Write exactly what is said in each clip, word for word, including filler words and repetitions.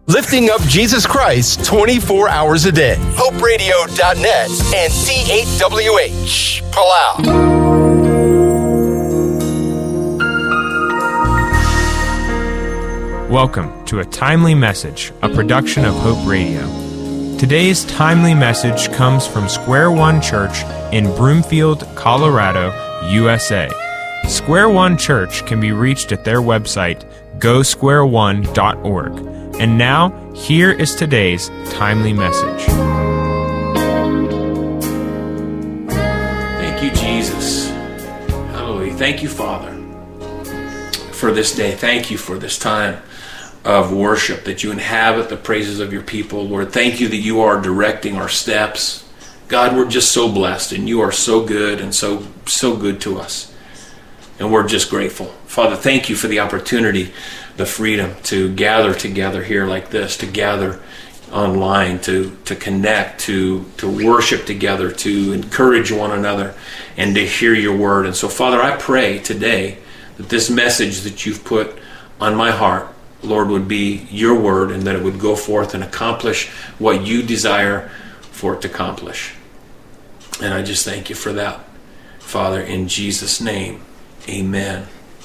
Lifting up Jesus Christ twenty-four hours a day. Hope Radio dot net and C eight W H. Palau. Welcome to A Timely Message, a production of Hope Radio. Today's timely message comes from Square One Church in Broomfield, Colorado, U S A. Square One Church can be reached at their website, go square one dot org. And now, here is today's timely message. Thank you, Jesus. Hallelujah. Thank you, Father, for this day. Thank you for this time of worship, that you inhabit the praises of your people. Lord, thank you that you are directing our steps. God, we're just so blessed, and you are so good and so so good to us. And we're just grateful. Father, thank you for the opportunity, the freedom to gather together here like this, to gather online, to, to connect, to, to worship together, to encourage one another, and to hear your word. And so, Father, I pray today that this message that you've put on my heart, Lord, would be your word, and that it would go forth and accomplish what you desire for it to accomplish. And I just thank you for that, Father, in Jesus' name. Amen.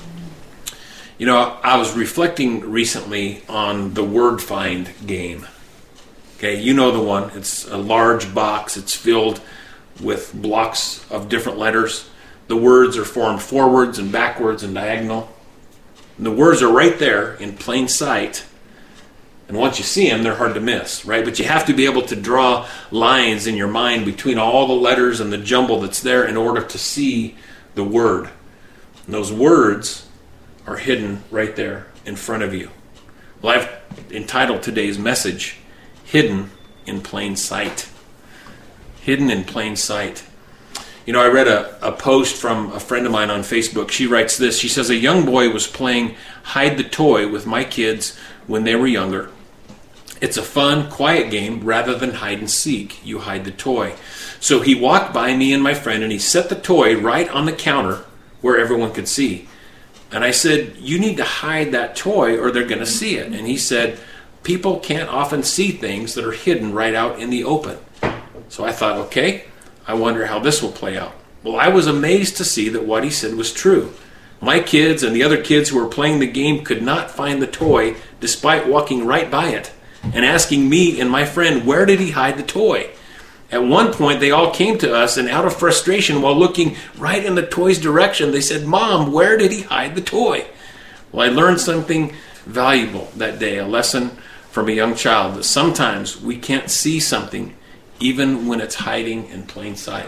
You know, I was reflecting recently on the word find game. Okay, you know the one. It's a large box. It's filled with blocks of different letters. The words are formed forwards and backwards and diagonal. And the words are right there in plain sight. And once you see them, they're hard to miss, right? But you have to be able to draw lines in your mind between all the letters and the jumble that's there in order to see the word. And those words are hidden right there in front of you. Well, I've entitled today's message, Hidden in Plain Sight. Hidden in Plain Sight. You know, I read a, a post from a friend of mine on Facebook. She writes this. She says, a young boy was playing hide the toy with my kids when they were younger. It's a fun, quiet game rather than hide and seek. You hide the toy. So he walked by me and my friend and he set the toy right on the counter where everyone could see. And I said, you need to hide that toy or they're going to see it. And he said, people can't often see things that are hidden right out in the open. So I thought, okay, I wonder how this will play out. Well, I was amazed to see that what he said was true. My kids and the other kids who were playing the game could not find the toy despite walking right by it and asking me and my friend, where did he hide the toy? At one point, they all came to us, and out of frustration, while looking right in the toy's direction, they said, Mom, where did he hide the toy? Well, I learned something valuable that day, a lesson from a young child, that sometimes we can't see something even when it's hiding in plain sight.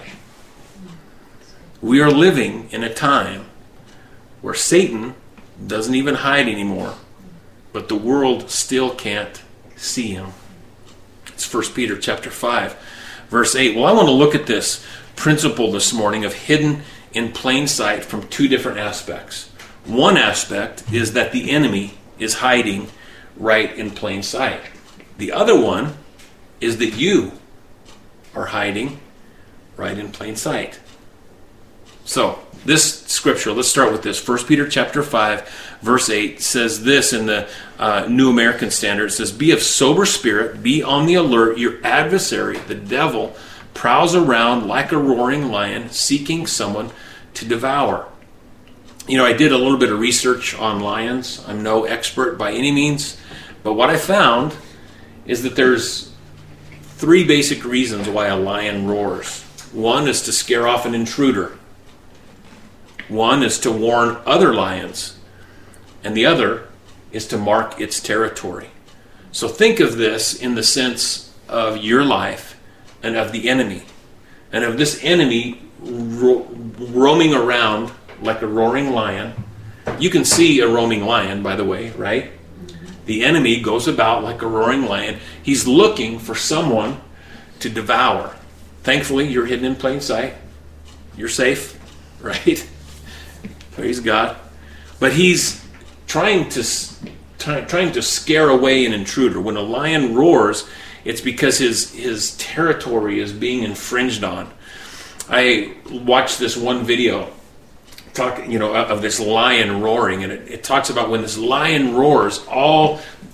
We are living in a time where Satan doesn't even hide anymore, but the world still can't see him. It's First Peter chapter five. Verse eight. Well, I want to look at this principle this morning of hidden in plain sight from two different aspects. One aspect is that the enemy is hiding right in plain sight. The other one is that you are hiding right in plain sight. So, this scripture, let's start with this. First Peter chapter five, verse eight says this in the uh, New American Standard. It says, be of sober spirit, be on the alert. Your adversary, the devil, prowls around like a roaring lion, seeking someone to devour. You know, I did a little bit of research on lions. I'm no expert by any means, but what I found is that there's three basic reasons why a lion roars. One is to scare off an intruder. One is to warn other lions, and the other is to mark its territory. So think of this in the sense of your life and of the enemy, and of this enemy ro- roaming around like a roaring lion. You can see a roaming lion, by the way, right? The enemy goes about like a roaring lion. He's looking for someone to devour. Thankfully, you're hidden in plain sight. You're safe, right? Praise God. But he's trying to try, trying to scare away an intruder. When a lion roars, it's because his his territory is being infringed on. I watched this one video talk, you know, of this lion roaring, and it, it talks about when this lion roars, all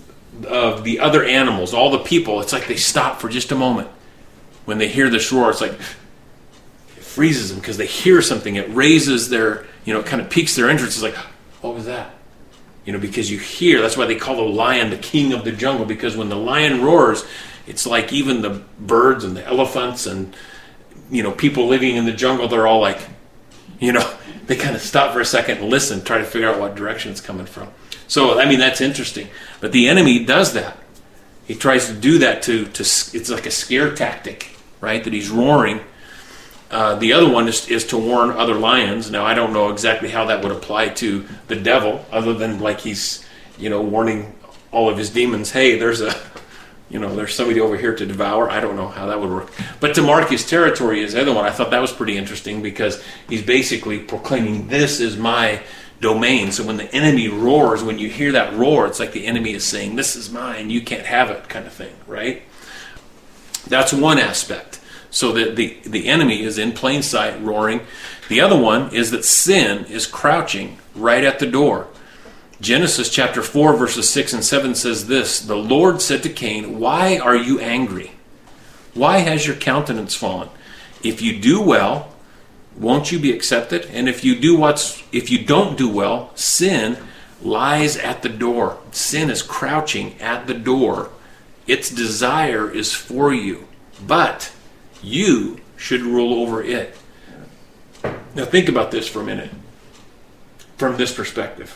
of the other animals, all the people, it's like they stop for just a moment. When they hear this roar, it's like it freezes them because they hear something. It raises their, you know, it kind of piques their interest. It's like, what was that? You know, because you hear, that's why they call the lion the king of the jungle, because when the lion roars, it's like even the birds and the elephants and, you know, people living in the jungle, they're all like, you know, they kind of stop for a second and listen, try to figure out what direction it's coming from. So, I mean, that's interesting. But the enemy does that. He tries to do that to, to it's like a scare tactic, right, that he's roaring. Uh, the other one is, is to warn other lions. Now, I don't know exactly how that would apply to the devil, other than like he's, you know, warning all of his demons, hey, there's a, you know, there's somebody over here to devour. I don't know how that would work. But to mark his territory is the other one. I thought that was pretty interesting because he's basically proclaiming, this is my domain. So when the enemy roars, when you hear that roar, it's like the enemy is saying, this is mine, you can't have it, kind of thing, right? That's one aspect. So that the, the enemy is in plain sight roaring. The other one is that sin is crouching right at the door. Genesis chapter four verses six and seven says this, the Lord said to Cain, why are you angry? Why has your countenance fallen? If you do well, won't you be accepted? And if you do what's if you don't do well, sin lies at the door. Sin is crouching at the door. Its desire is for you, but you should rule over it. Now think about this for a minute. From this perspective.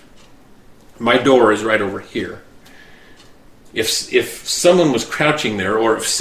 My door is right over here. If if someone was crouching there, or if